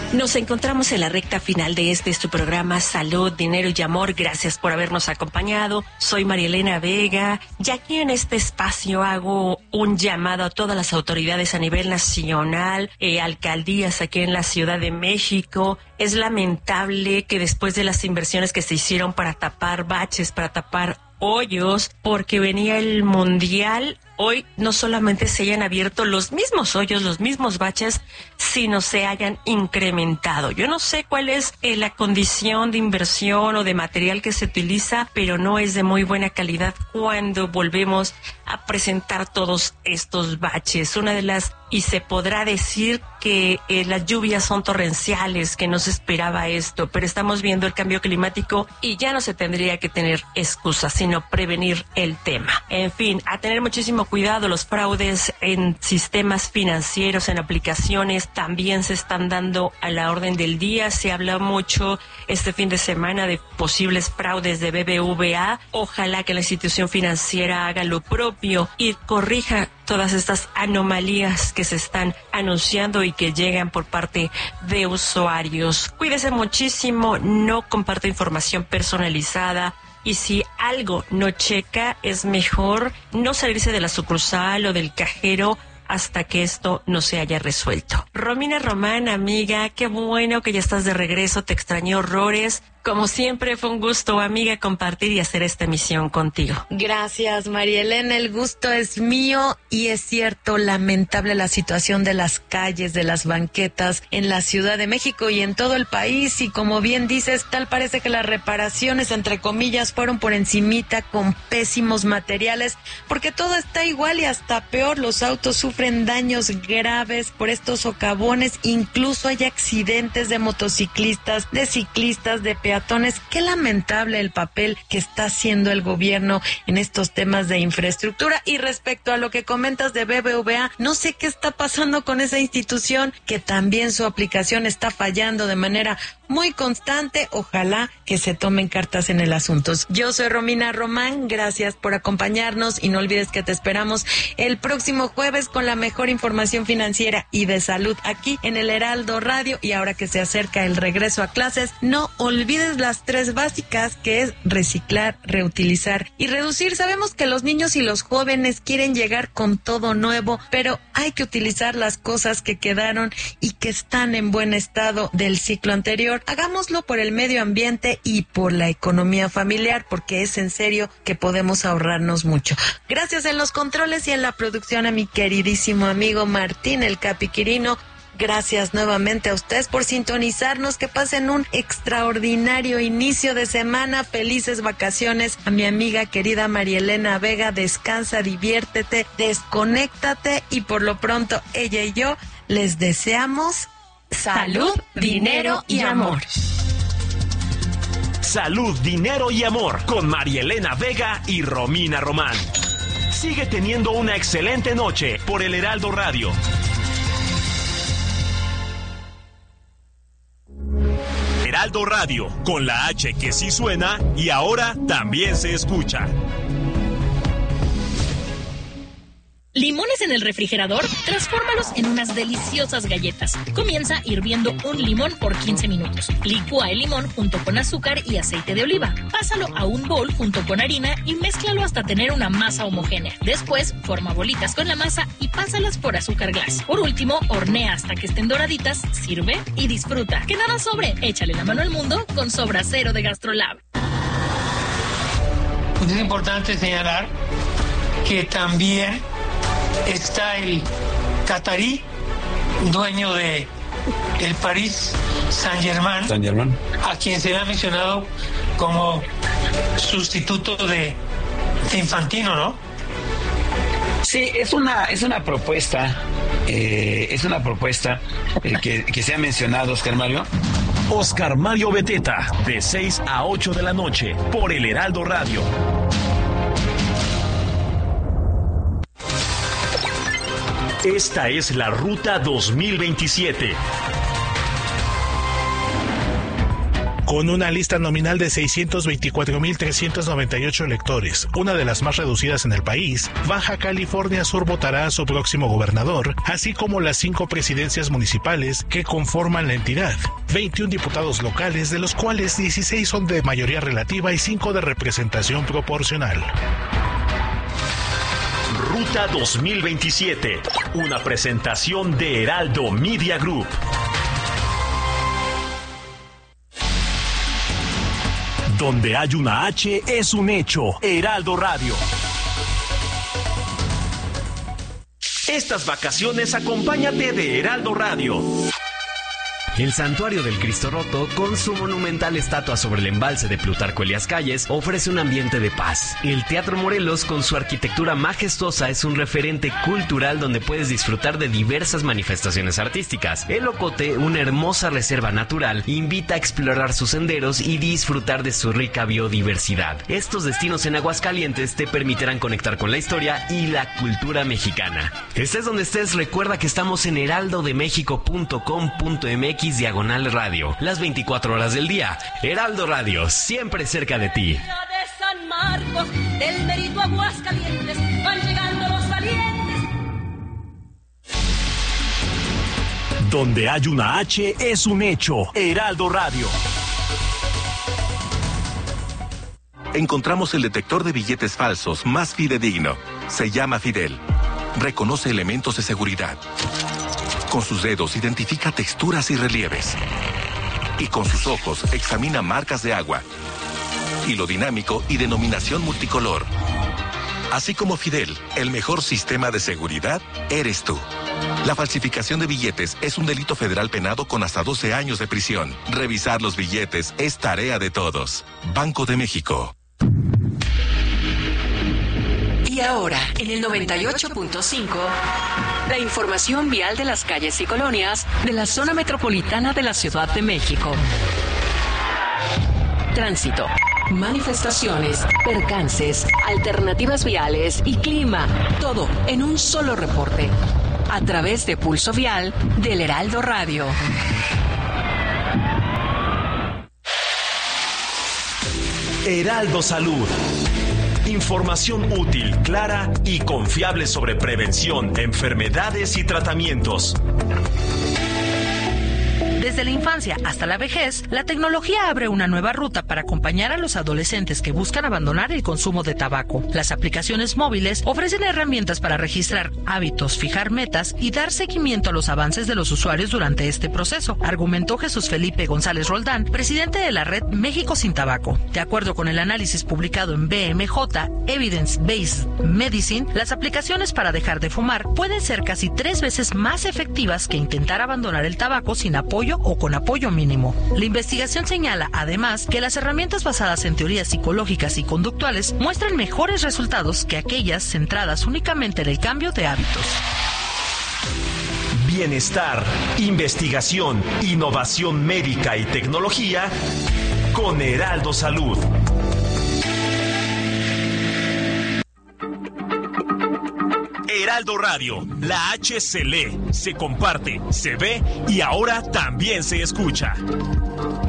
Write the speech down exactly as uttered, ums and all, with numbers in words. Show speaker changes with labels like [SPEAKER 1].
[SPEAKER 1] Nos encontramos en la recta final de este su programa Salud, Dinero y Amor. Gracias por habernos acompañado. Soy Marielena Vega y aquí en este espacio hago un llamado a todas las autoridades a nivel nacional, eh, alcaldías aquí en la Ciudad de México. Es lamentable que después de las inversiones que se hicieron para tapar baches, para tapar hoyos, porque venía el Mundial, hoy no solamente se hayan abierto los mismos hoyos, los mismos baches, sino se hayan incrementado. Yo no sé cuál es eh, la condición de inversión o de material que se utiliza, pero no es de muy buena calidad cuando volvemos a presentar todos estos baches. Una de las, y se podrá decir que eh, las lluvias son torrenciales, que no se esperaba esto, pero estamos viendo el cambio climático y ya no se tendría que tener excusas, sino prevenir el tema. En fin, a tener muchísimo cuidado. Los fraudes en sistemas financieros, en aplicaciones, también se están dando a la orden del día. Se habla mucho este fin de semana de posibles fraudes de B B V A. Ojalá que la institución financiera haga lo propio y corrija todas estas anomalías que se están anunciando y que llegan por parte de usuarios. Cuídese muchísimo, no comparta información personalizada. Y si algo no checa, es mejor no salirse de la sucursal o del cajero hasta que esto no se haya resuelto. Romina Román, amiga, qué bueno que ya estás de regreso, te extrañé horrores. Como siempre, fue un gusto, amiga, compartir y hacer esta emisión contigo.
[SPEAKER 2] Gracias, María Elena, el gusto es mío y es cierto, lamentable la situación de las calles, de las banquetas en la Ciudad de México y en todo el país, y como bien dices, tal parece que las reparaciones, entre comillas, fueron por encimita con pésimos materiales, porque todo está igual y hasta peor, los autos sufren daños graves por estos socavones, incluso hay accidentes de motociclistas, de ciclistas, de peatones. Qué lamentable el papel que está haciendo el gobierno en estos temas de infraestructura. Y respecto a lo que comentas de B B V A, no sé qué está pasando con esa institución, que también su aplicación está fallando de manera muy constante. Ojalá que se tomen cartas en el asunto. Yo soy Romina Román, gracias por acompañarnos y no olvides que te esperamos el próximo jueves con la mejor información financiera y de salud aquí en el Heraldo Radio. Y ahora que se acerca el regreso a clases, no olvides las tres básicas, que es reciclar, reutilizar y reducir. Sabemos que los niños y los jóvenes quieren llegar con todo nuevo, pero hay que utilizar las cosas que quedaron y que están en buen estado del ciclo anterior. Hagámoslo por el medio ambiente y por la economía familiar, porque es en serio que podemos ahorrarnos mucho. Gracias en los controles y en la producción a mi queridísimo amigo Martín el Capi Quirino. Gracias nuevamente a ustedes por sintonizarnos. Que pasen un extraordinario inicio de semana. Felices vacaciones. A mi amiga querida María Elena Vega, descansa, diviértete, desconéctate, y por lo pronto ella y yo les deseamos salud, dinero y amor.
[SPEAKER 3] Salud, dinero y amor con María Elena Vega y Romina Román. Sigue teniendo una excelente noche por el Heraldo Radio. Heraldo Radio, con la H que sí suena y ahora también se escucha.
[SPEAKER 4] ¿Limones en el refrigerador? Transfórmalos en unas deliciosas galletas. Comienza hirviendo un limón por quince minutos. Licúa el limón junto con azúcar y aceite de oliva. Pásalo a un bol junto con harina y mézclalo hasta tener una masa homogénea. Después, forma bolitas con la masa y pásalas por azúcar glass. Por último, hornea hasta que estén doraditas, sirve y disfruta. Que nada sobre. Échale la mano al mundo con Sobra Cero de Gastrolab.
[SPEAKER 5] Es importante señalar que también está el catarí, dueño de el París Saint-Germain,
[SPEAKER 6] Saint-Germain,
[SPEAKER 5] a quien se le ha mencionado como sustituto de, de Infantino, ¿no?
[SPEAKER 6] Sí, es una, es una propuesta, eh, es una propuesta eh, que, que se ha mencionado, Oscar Mario.
[SPEAKER 3] Oscar Mario Beteta, de seis a ocho de la noche, por el Heraldo Radio. Esta es la Ruta dos mil veintisiete.
[SPEAKER 7] Con una lista nominal de seiscientos veinticuatro mil trescientos noventa y ocho electores, una de las más reducidas en el país, Baja California Sur votará a su próximo gobernador, así como las cinco presidencias municipales que conforman la entidad, veintiún diputados locales, de los cuales dieciséis son de mayoría relativa y cinco de representación proporcional.
[SPEAKER 3] Ruta dos mil veintisiete, una presentación de Heraldo Media Group. Donde hay una H es un hecho. Heraldo Radio. Estas vacaciones acompáñate de Heraldo Radio.
[SPEAKER 8] El Santuario del Cristo Roto, con su monumental estatua sobre el embalse de Plutarco Elías Calles, ofrece un ambiente de paz. El Teatro Morelos, con su arquitectura majestuosa, es un referente cultural donde puedes disfrutar de diversas manifestaciones artísticas. El Ocote, una hermosa reserva natural, invita a explorar sus senderos y disfrutar de su rica biodiversidad. Estos destinos en Aguascalientes te permitirán conectar con la historia y la cultura mexicana. Estés donde estés, recuerda que estamos en heraldo de méxico punto com punto m x diagonal radio, las veinticuatro horas del día. Heraldo Radio, siempre cerca de ti.
[SPEAKER 9] De San Marcos, del Merito Aguascalientes, van llegando los valientes.
[SPEAKER 3] Donde hay una H es un hecho. Heraldo Radio.
[SPEAKER 10] Encontramos el detector de billetes falsos más fidedigno. Se llama Fidel. Reconoce elementos de seguridad. Con sus dedos identifica texturas y relieves. Y con sus ojos examina marcas de agua. Hilo dinámico y denominación multicolor. Así como Fidel, el mejor sistema de seguridad eres tú. La falsificación de billetes es un delito federal penado con hasta doce años de prisión. Revisar los billetes es tarea de todos. Banco de México.
[SPEAKER 11] Y ahora, en el noventa y ocho punto cinco, la información vial de las calles y colonias de la zona metropolitana de la Ciudad de México. Tránsito, manifestaciones, percances, alternativas viales y clima. Todo en un solo reporte. A través de Pulso Vial del Heraldo Radio.
[SPEAKER 3] Heraldo Salud. Información útil, clara y confiable sobre prevención, enfermedades y tratamientos.
[SPEAKER 12] Desde la infancia hasta la vejez, la tecnología abre una nueva ruta para acompañar a los adolescentes que buscan abandonar el consumo de tabaco. Las aplicaciones móviles ofrecen herramientas para registrar hábitos, fijar metas y dar seguimiento a los avances de los usuarios durante este proceso, argumentó Jesús Felipe González Roldán, presidente de la red México Sin Tabaco. De acuerdo con el análisis publicado en B M J, Evidence Based Medicine, las aplicaciones para dejar de fumar pueden ser casi tres veces más efectivas que intentar abandonar el tabaco sin apoyo o con apoyo mínimo. La investigación señala, además, que las herramientas basadas en teorías psicológicas y conductuales muestran mejores resultados que aquellas centradas únicamente en el cambio de hábitos.
[SPEAKER 3] Bienestar, investigación, innovación médica y tecnología con Heraldo Salud. Heraldo Radio, la H se lee, se comparte, se ve y ahora también se escucha.